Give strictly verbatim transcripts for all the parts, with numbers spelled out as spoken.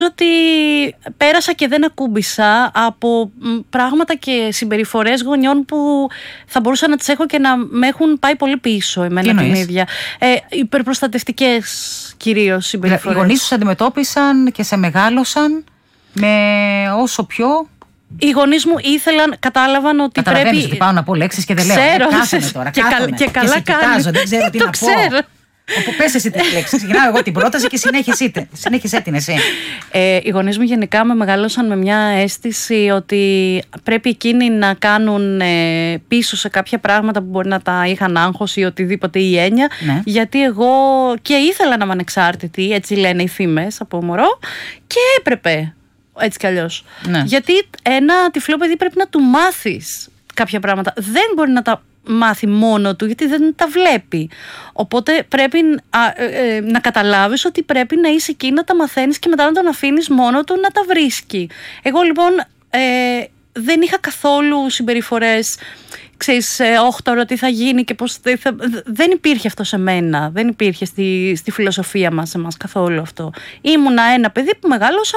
ότι πέρασα και δεν ακούμπησα από πράγματα και συμπεριφορές γονιών που θα μπορούσα να τις έχω και να με έχουν πάει πολύ πίσω εμένα την ίδια. Ε, υπερπροστατευτικές κυρίως συμπεριφορές. Οι γονείς τους αντιμετώπισαν και σε μεγάλωσαν με όσο πιο... Οι γονείς μου ήθελαν, κατάλαβαν ότι πρέπει... ότι πάω να πω λέξεις και δεν λέω. Ξέρω, ε, κάθομαι τώρα, και, κάθομαι. και καλά και κάνει. Δεν ξέρω τι το να ξέρω. πω. Όπου πες εσύ τις λέξεις, ξεκινάω εγώ την πρόταση και συνέχισε την εσύ. Ε, οι γονείς μου γενικά με μεγάλωσαν με μια αίσθηση ότι πρέπει εκείνοι να κάνουν ε, πίσω σε κάποια πράγματα που μπορεί να τα είχαν άγχος ή οτιδήποτε ή έννοια, ναι. Γιατί εγώ και ήθελα να είμαι ανεξάρτητη, έτσι λένε οι φήμες από μωρό, και έπρεπε έτσι κι αλλιώς. Ναι. Γιατί ένα τυφλό παιδί πρέπει να του μάθεις κάποια πράγματα. Δεν μπορεί να τα μάθει μόνο του, γιατί δεν τα βλέπει. Οπότε πρέπει α, ε, ε, να καταλάβεις ότι πρέπει να είσαι εκεί, να τα μαθαίνεις και μετά να τον αφήνεις μόνο του να τα βρίσκει. Εγώ λοιπόν ε, δεν είχα καθόλου συμπεριφορές, ξέρεις, ε, όχι τώρα τι θα γίνει και πώς θα... Δεν υπήρχε αυτό σε μένα. Δεν υπήρχε στη, στη φιλοσοφία μας εμάς καθόλου αυτό. Ήμουνα ένα παιδί που μεγάλωσα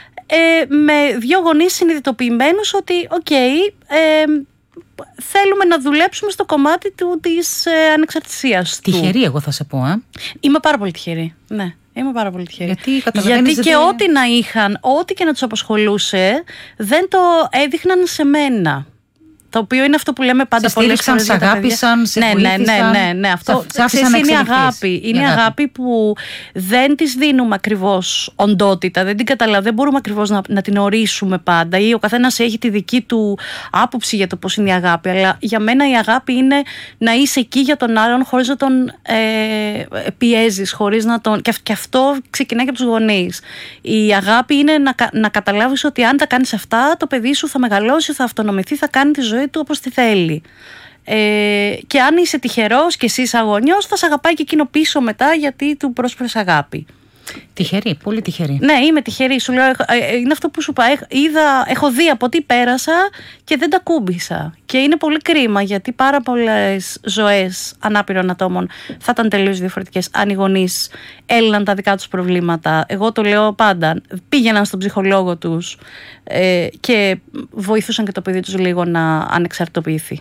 ε, με δύο γονείς συνειδητοποιημένους ότι οκ, okay, ε, θέλουμε να δουλέψουμε στο κομμάτι του, της ε, ανεξαρτησίας του. Τυχερή εγώ θα σε πω, ε. Είμαι πάρα πολύ τυχερή, ναι. Είμαι πάρα πολύ τυχερή. Γιατί, Γιατί και δε... ό,τι να είχαν, ό,τι και να τους απασχολούσε, δεν το έδειχναν σε μένα. Το οποίο είναι αυτό που λέμε πάντα πολλές φορές. Σε αγάπησαν, σε ναι, ναι, ναι, ναι, ναι. Αυτό ξέρεις, είναι η αγάπη. Είναι η αγάπη. αγάπη που δεν της δίνουμε ακριβώς οντότητα, δεν την καταλαβαίνουμε, δεν μπορούμε ακριβώς να, να την ορίσουμε πάντα, ή ο καθένας έχει τη δική του άποψη για το πώς είναι η αγάπη. Αλλά για μένα η αγάπη είναι να είσαι εκεί για τον άλλον χωρίς να τον ε, πιέζεις, χωρίς να τον... Και αυτό ξεκινάει και από τους γονείς. Η αγάπη είναι να, να καταλάβεις ότι αν τα κάνεις αυτά, το παιδί σου θα μεγαλώσει, θα αυτονομηθεί, θα κάνει τη ζωή του όπως τη θέλει. Ε, και αν είσαι τυχερός και εσύ είσαι αγωνιός, θα σε αγαπάει και εκείνο πίσω μετά, γιατί του πρόσφερες αγάπη. Τυχερή, πολύ τυχερή. Ναι, είμαι τυχερή. Σου λέω, είναι αυτό που σου είπα. Είδα, έχω δει από τι πέρασα και δεν τα κούμπησα. Και είναι πολύ κρίμα, γιατί πάρα πολλές ζωές ανάπηρων ατόμων θα ήταν τελείως διαφορετικές αν οι γονείς έλυναν τα δικά τους προβλήματα. Εγώ το λέω πάντα. Πήγαιναν στον ψυχολόγο τους ε, και βοηθούσαν και το παιδί τους λίγο να ανεξαρτητοποιηθεί.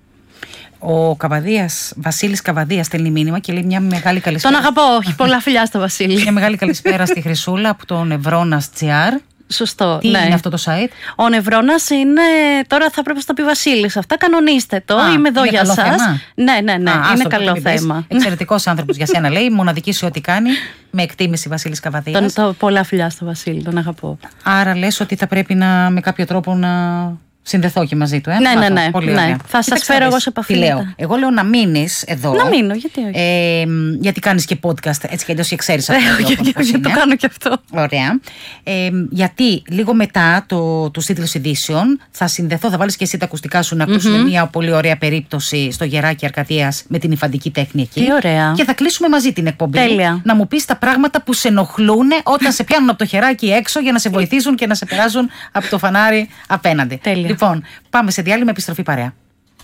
Ο Καβαδίας, Βασίλης Καβαδίας, στέλνει μήνυμα και λέει μια μεγάλη καλησπέρα. Τον αγαπώ, όχι, πολλά φιλιά στο Βασίλη. Μια μεγάλη καλησπέρα στη Χρυσούλα από το Νευρώνας τζι αρ. Σωστό. Τι ναι. είναι αυτό το site? Ο Νευρώνας είναι. Τώρα θα πρέπει να το πει Βασίλης. Αυτά κανονίστε το. Α, είμαι εδώ για εσάς. Ναι, ναι, ναι. Α, είναι καλό θέμα. Εξαιρετικός άνθρωπος για σένα, λέει. Μοναδική σε ό,τι κάνει. Με εκτίμηση Βασίλης Καβαδίας. Τον, το, πολλά φιλιά στο Βασίλη. Τον αγαπώ. Άρα λες ότι θα πρέπει να, με κάποιο τρόπο να συνδεθώ και μαζί του, ε. Ναι, ναι, ναι. Πολύ ναι. Θα σας φέρω εγώ σε επαφή. Τι λέω. Εγώ λέω να μείνεις εδώ. Να μείνω, γιατί όχι. Ε, γιατί κάνεις και podcast, έτσι κι αλλιώς και ξέρεις αυτό. Γιατί το κάνω και αυτό. Ωραία. Ε, γιατί λίγο μετά το, τους τίτλους ειδήσεων θα συνδεθώ, θα βάλεις και εσύ τα ακουστικά σου να ακούσουμε mm-hmm. μια πολύ ωραία περίπτωση στο Γεράκι Αρκαδίας με την υφαντική τέχνη εκεί. Τι ωραία. Και θα κλείσουμε μαζί την εκπομπή. Τέλεια. Να μου πεις τα πράγματα που σε ενοχλούν όταν σε πιάνουν από το χεράκι έξω για να σε βοηθήσουν και να σε περάσουν από το φανάρι απέναντι. Τέλεια. Λοιπόν, πάμε σε διάλειμμα, επιστροφή παρέα.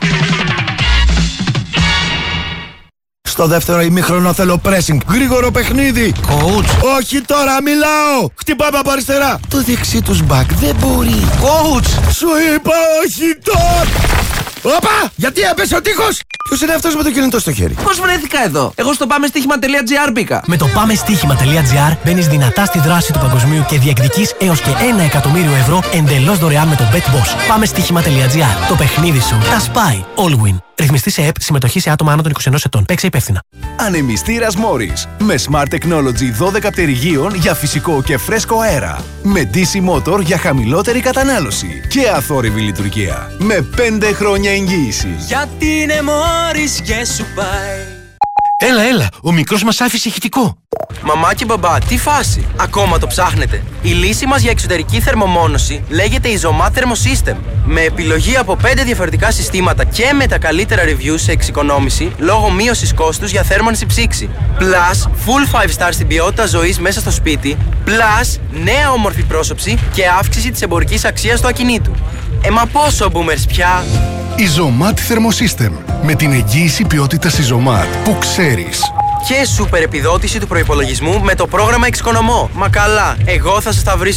Στο δεύτερο ημίχρονο θέλω pressing. Γρήγορο παιχνίδι. Coach. Όχι τώρα, μιλάω. Χτυπάμε από αριστερά. Το δεξί τους μπακ δεν μπορεί. Coach. Σου είπα όχι τώρα. Όπα! Γιατί έπεσε ο τείχος! Ποιος είναι αυτός με το κινητό στο χέρι? Πώς βρέθηκα εδώ? Εγώ στο πάμε στοίχημα τελεία τζι αρ μπήκα. Με το πάμε στοίχημα τελεία τζι αρ μπαίνεις δυνατά στη δράση του παγκοσμίου και διεκδικείς έως και ένα εκατομμύριο ευρώ εντελώς δωρεάν με το BetBoss. Πάμε στοίχημα τελεία τζι αρ. Το παιχνίδι σου τα σπάει. Allwin. Ρυθμιστή σε ΕΠ, συμμετοχή σε άτομα άνω των είκοσι ενός ετών. Παίξε υπεύθυνα. Ανεμιστήρας Morris. Με Smart Technology δώδεκα πτερυγίων για φυσικό και φρέσκο αέρα. Με ντι σι Motor για χαμηλότερη κατανάλωση. Και αθόρυβη λειτουργία. Με πέντε χρόνια εγγύηση. Γιατί είναι Morris και σου πάει. Έλα, έλα, ο μικρός μας άφησε ηχητικό. Μαμά και μπαμπά, τι φάση, ακόμα το ψάχνετε? Η λύση μας για εξωτερική θερμομόνωση λέγεται Isomat Thermosystem. Με επιλογή από πέντε διαφορετικά συστήματα και με τα καλύτερα reviews σε εξοικονόμηση λόγω μείωσης κόστους για θέρμανση ψήξη. Plus, full five star στην ποιότητα ζωής μέσα στο σπίτι. Plus, νέα όμορφη πρόσωψη και αύξηση της εμπορικής αξίας του ακινήτου. Ε, μα πόσο boomers πια! Isomat Thermosystem. Με την εγγύηση ποιότητας Isomat που ξέρεις. Και σούπερ επιδότηση του προϋπολογισμού με το πρόγραμμα Εξοικονομώ. Μα καλά, εγώ θα σας τα βρίσκω.